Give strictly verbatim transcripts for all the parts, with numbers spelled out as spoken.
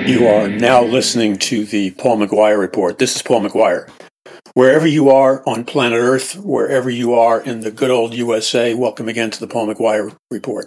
You are now listening to the Paul McGuire Report. This is Paul McGuire. Wherever you are on planet Earth, wherever you are in the good old U S A, welcome again to the Paul McGuire Report.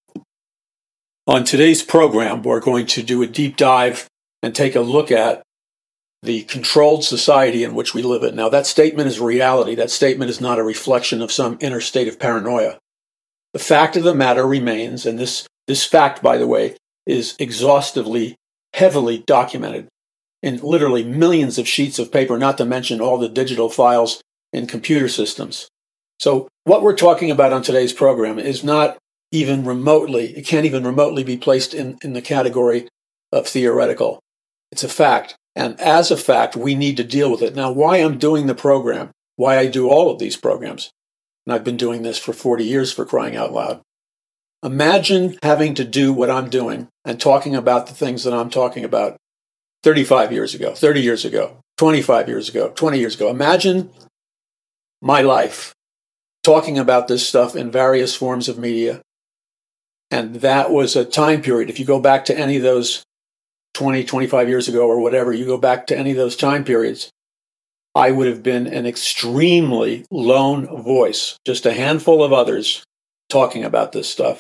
On today's program, we're going to do a deep dive and take a look at the controlled society in which we live in. Now, that statement is reality. That statement is not a reflection of some inner state of paranoia. The fact of the matter remains, and this, this fact, by the way, is exhaustively heavily documented in literally millions of sheets of paper, not to mention all the digital files in computer systems. So what we're talking about on today's program is not even remotely, it can't even remotely be placed in, in the category of theoretical. It's a fact. And as a fact, we need to deal with it. Now, why I'm doing the program, why I do all of these programs, and I've been doing this for forty years, for crying out loud. Imagine having to do what I'm doing and talking about the things that I'm talking about thirty-five years ago, thirty years ago, twenty-five years ago, twenty years ago. Imagine my life talking about this stuff in various forms of media. And that was a time period. If you go back to any of those twenty, twenty-five years ago or whatever, you go back to any of those time periods, I would have been an extremely lone voice, just a handful of others talking about this stuff.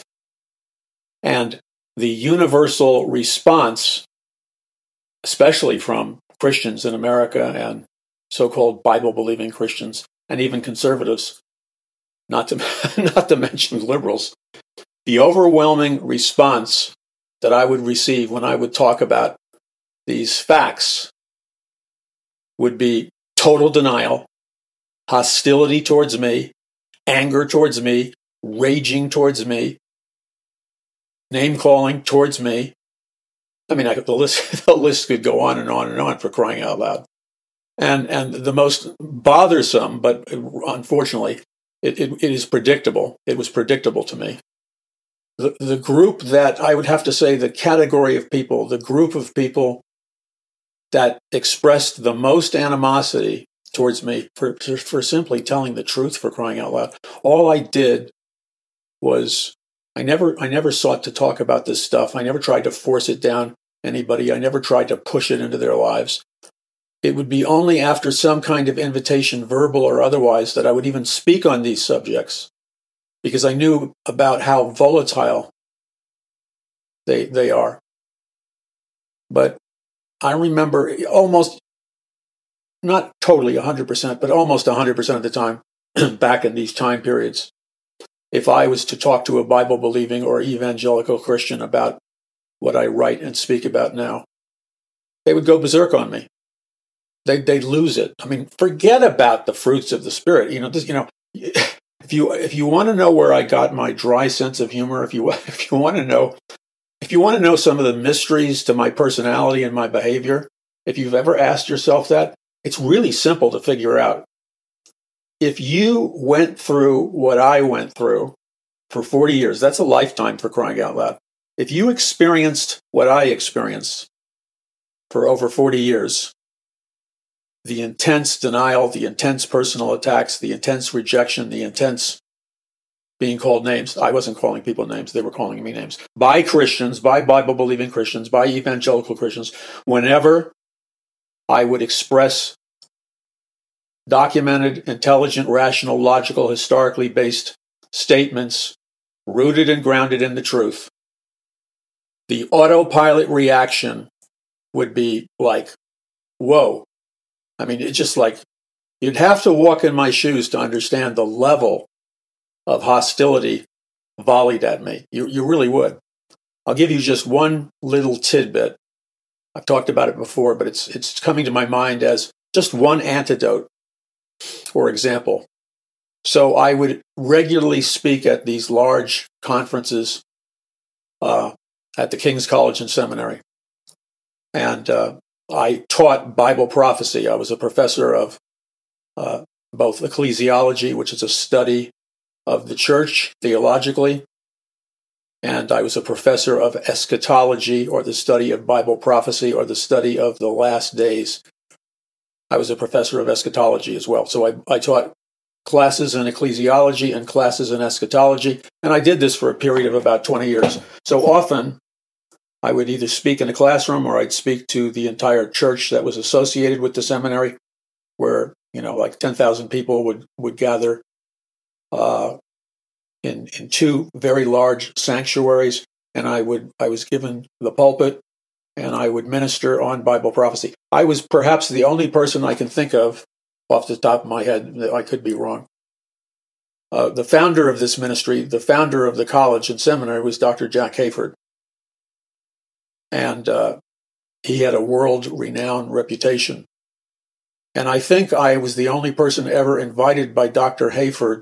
And the universal response, especially from Christians in America and so-called Bible-believing Christians, and even conservatives, not to, not to mention liberals, the overwhelming response that I would receive when I would talk about these facts would be total denial, hostility towards me, anger towards me, raging towards me, name-calling towards me. I mean, I, the list the list could go on and on and on, for crying out loud. And and the most bothersome, but unfortunately, it, it, it is predictable. It was predictable to me. The, the group that, I would have to say, the category of people, the group of people that expressed the most animosity towards me for, for simply telling the truth, for crying out loud. All I did was, I never I never sought to talk about this stuff. I never tried to force it down anybody. I never tried to push it into their lives. It would be only after some kind of invitation, verbal or otherwise, that I would even speak on these subjects, because I knew about how volatile they they are. But I remember almost, not totally one hundred percent, but almost one hundred percent of the time back in these time periods, if I was to talk to a Bible-believing or evangelical Christian about what I write and speak about now, they would go berserk on me. They, they'd lose it. I mean, forget about the fruits of the Spirit. You know, this, you know, if you if you want to know where I got my dry sense of humor, if you if you want to know, if you want to know some of the mysteries to my personality and my behavior, if you've ever asked yourself that, it's really simple to figure out. If you went through what I went through for forty years, that's a lifetime, for crying out loud. If you experienced what I experienced for over forty years, the intense denial, the intense personal attacks, the intense rejection, the intense being called names. I wasn't calling people names. They were calling me names. By Christians, by Bible-believing Christians, by evangelical Christians, whenever I would express documented, intelligent, rational, logical, historically based statements rooted and grounded in the truth, the autopilot reaction would be like, whoa. I mean, it's just like, you'd have to walk in my shoes to understand the level of hostility volleyed at me. You, you really would. I'll give you just one little tidbit. I've talked about it before, but it's it's coming to my mind as just one antidote. For example, so I would regularly speak at these large conferences uh, at the King's College and Seminary. And uh, I taught Bible prophecy. I was a professor of uh, both ecclesiology, which is a study of the church theologically, and I was a professor of eschatology, or the study of Bible prophecy, or the study of the last days. I was a professor of eschatology as well. So I, I taught classes in ecclesiology and classes in eschatology, and I did this for a period of about twenty years. So often, I would either speak in a classroom or I'd speak to the entire church that was associated with the seminary, where, you know, like ten thousand people would, would gather uh, in, in two very large sanctuaries. And I would, I was given the pulpit and I would minister on Bible prophecy. I was perhaps the only person I can think of off the top of my head, that I could be wrong. Uh, the founder of this ministry, the founder of the college and seminary, was Doctor Jack Hayford. And uh, he had a world-renowned reputation. And I think I was the only person ever invited by Doctor Hayford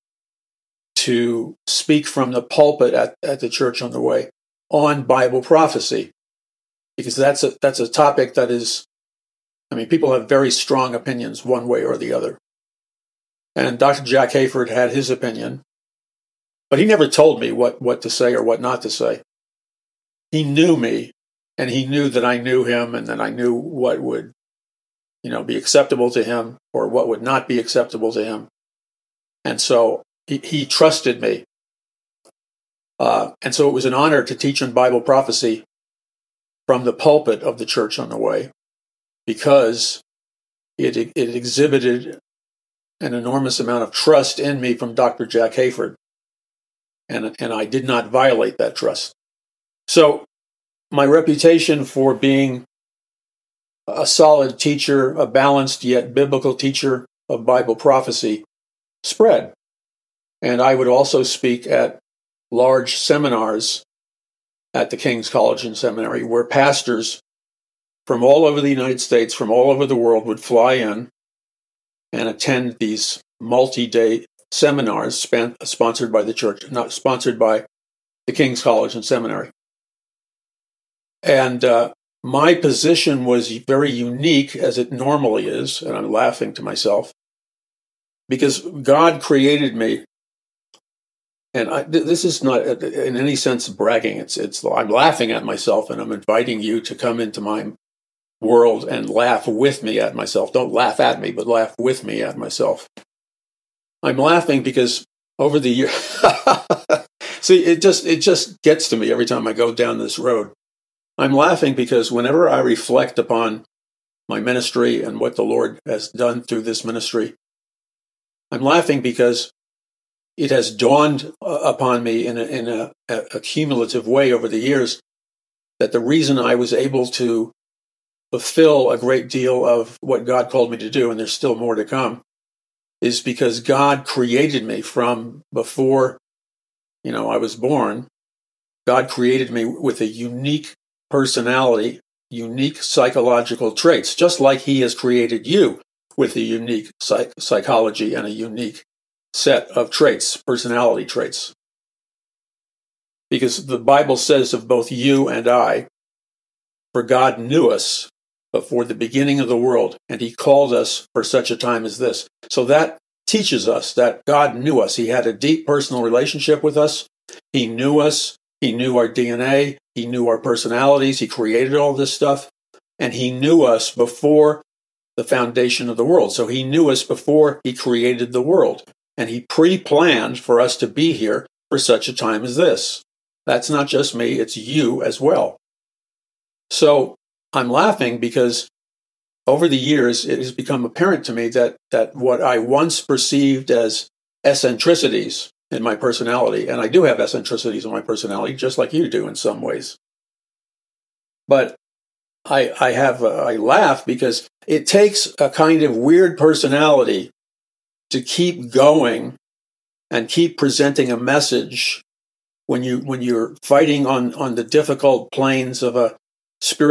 to speak from the pulpit at, at the Church on the Way on Bible prophecy, because that's a that's a topic that is, I mean, people have very strong opinions one way or the other. And Doctor Jack Hayford had his opinion, but he never told me what, what to say or what not to say. He knew me, and he knew that I knew him, and that I knew what would, you know, be acceptable to him or what would not be acceptable to him. And so he, he trusted me. Uh, and so it was an honor to teach on Bible prophecy from the pulpit of the Church on the Way, because it, it exhibited an enormous amount of trust in me from Doctor Jack Hayford. And, and I did not violate that trust. So my reputation for being a solid teacher, a balanced yet biblical teacher of Bible prophecy, spread. And I would also speak at large seminars at the King's College and Seminary, where pastors from all over the United States, from all over the world, would fly in and attend these multi-day seminars span- sponsored by the church, not sponsored by the King's College and Seminary. And uh, my position was very unique, as it normally is, and I'm laughing to myself, because God created me. And I, th- this is not in any sense bragging. It's, it's, I'm laughing at myself, and I'm inviting you to come into my world and laugh with me at myself. Don't laugh at me, but laugh with me at myself. I'm laughing because over the years, see, it just, it just gets to me every time I go down this road. I'm laughing because whenever I reflect upon my ministry and what the Lord has done through this ministry, I'm laughing because it has dawned upon me in a, in a, a cumulative way over the years that the reason I was able to fulfill a great deal of what God called me to do, and there's still more to come, is because God created me from before, you know, I was born. God created me with a unique personality, unique psychological traits, just like He has created you with a unique psych- psychology and a unique set of traits, personality traits. Because the Bible says of both you and I, for God knew us before the beginning of the world, and He called us for such a time as this. So that teaches us that God knew us. He had a deep personal relationship with us. He knew us. He knew our D N A. He knew our personalities. He created all this stuff. And He knew us before the foundation of the world. So He knew us before He created the world. And He pre-planned for us to be here for such a time as this. That's not just me, it's you as well. So I'm laughing because over the years, it has become apparent to me that, that what I once perceived as eccentricities in my personality, and I do have eccentricities in my personality, just like you do in some ways. But I, I have, a, I laugh because it takes a kind of weird personality to keep going and keep presenting a message when you when you're fighting on, on the difficult planes of a spiritual